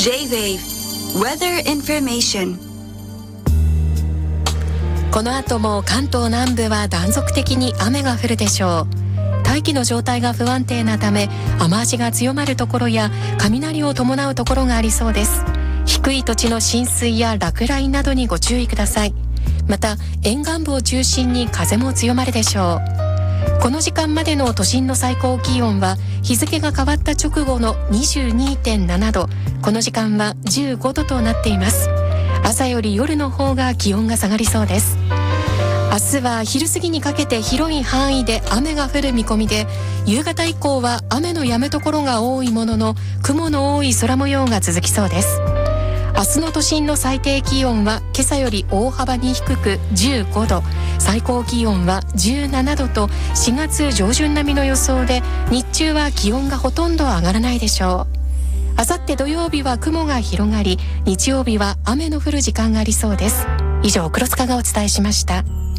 J-Wave Weather Information。 この後も関東南部は断続的に雨が降るでしょう。大気の状態が不安定なため、雨足が強まるところや雷を伴うところがありそうです。低い土地の浸水や落雷などにご注意ください。また沿岸部を中心に風も強まるでしょう。この時間までの都心の最高気温は日付が変わった直後の 22.7 度、この時間は15度となっています。朝より夜の方が気温が下がりそうです。明日は昼過ぎにかけて広い範囲で雨が降る見込みで、夕方以降は雨の止むところが多いものの雲の多い空模様が続きそうです。明日の都心の最低気温は今朝より大幅に低く15度、最高気温は17度と4月上旬並みの予想で、日中は気温がほとんど上がらないでしょう。あさって土曜日は雲が広がり、日曜日は雨の降る時間がありそうです。以上、黒塚がお伝えしました。